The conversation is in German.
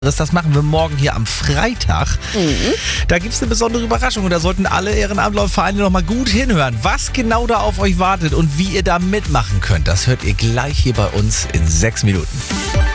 Das machen wir morgen hier am Freitag. Da gibt es eine besondere Überraschung und da sollten alle Ehrenamtler und Vereine noch mal gut hinhören, was genau da auf euch wartet und wie ihr da mitmachen könnt. Das hört ihr gleich hier bei uns in 6 Minuten.